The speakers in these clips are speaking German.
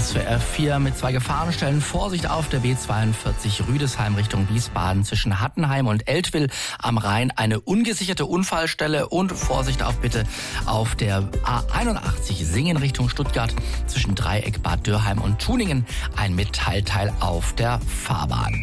SWR 4 mit 2 Gefahrenstellen. Vorsicht auf der B42 Rüdesheim Richtung Wiesbaden zwischen Hattenheim und Eltville am Rhein. Eine ungesicherte Unfallstelle und Vorsicht auch bitte auf der A81 Singen Richtung Stuttgart zwischen Dreieck Bad Dürrheim und Tuningen. Ein Metallteil auf der Fahrbahn.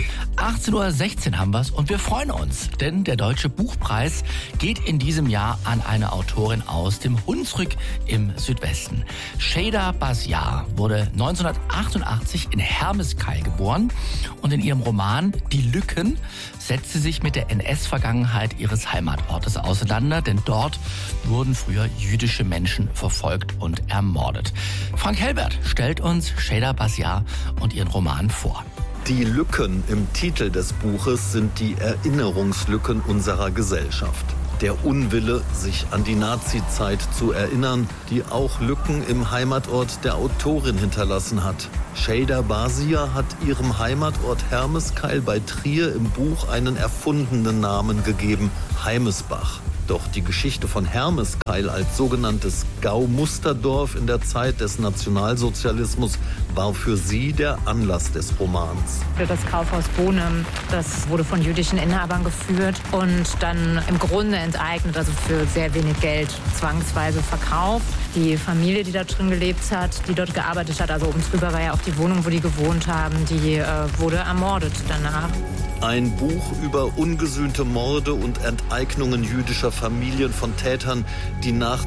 18.16 Uhr haben wir's und wir freuen uns, denn der Deutsche Buchpreis geht in diesem Jahr an eine Autorin aus dem Hunsrück im Südwesten. Şeyda Basyar wurde 1988 in Hermeskeil geboren und in ihrem Roman Die Lücken setzt sie sich mit der NS-Vergangenheit ihres Heimatortes auseinander, denn dort wurden früher jüdische Menschen verfolgt und ermordet. Frank Helbert stellt uns Şeyda Basyar und ihren Roman vor. Die Lücken im Titel des Buches sind die Erinnerungslücken unserer Gesellschaft. Der Unwille, sich an die Nazizeit zu erinnern, die auch Lücken im Heimatort der Autorin hinterlassen hat. Şeyda Basyar hat ihrem Heimatort Hermeskeil bei Trier im Buch einen erfundenen Namen gegeben: Heimesbach. Doch die Geschichte von Hermeskeil als sogenanntes Gau-Musterdorf in der Zeit des Nationalsozialismus war für sie der Anlass des Romans. Das Kaufhaus Bohnem, das wurde von jüdischen Inhabern geführt und dann im Grunde enteignet, also für sehr wenig Geld zwangsweise verkauft. Die Familie, die da drin gelebt hat, die dort gearbeitet hat, also oben drüber war ja auch die Wohnung, wo die gewohnt haben, die wurde ermordet danach. Ein Buch über ungesühnte Morde und Enteignungen jüdischer Familien von Tätern, die nach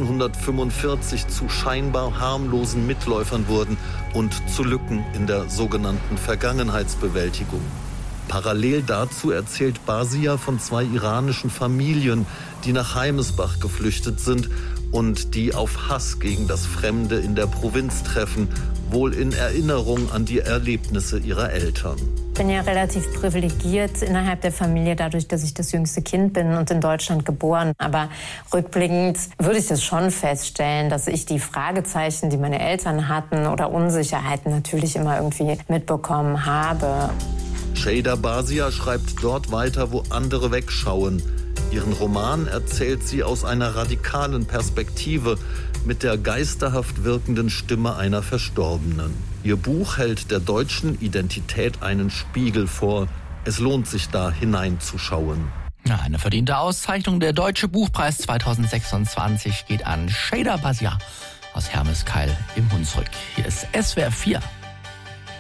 1945 zu scheinbar harmlosen Mitläufern wurden und zu Lücken in der sogenannten Vergangenheitsbewältigung. Parallel dazu erzählt Basyar von 2 iranischen Familien, die nach Heimesbach geflüchtet sind und die auf Hass gegen das Fremde in der Provinz treffen, wohl in Erinnerung an die Erlebnisse ihrer Eltern. Ich bin ja relativ privilegiert innerhalb der Familie, dadurch, dass ich das jüngste Kind bin und in Deutschland geboren. Aber rückblickend würde ich das schon feststellen, dass ich die Fragezeichen, die meine Eltern hatten oder Unsicherheiten natürlich immer irgendwie mitbekommen habe. Şeyda Basyar schreibt dort weiter, wo andere wegschauen. Ihren Roman erzählt sie aus einer radikalen Perspektive mit der geisterhaft wirkenden Stimme einer Verstorbenen. Ihr Buch hält der deutschen Identität einen Spiegel vor. Es lohnt sich da hineinzuschauen. Ja, eine verdiente Auszeichnung. Der Deutsche Buchpreis 2026 geht an Şeyda Basyar aus Hermeskeil im Hunsrück. Hier ist SWR 4.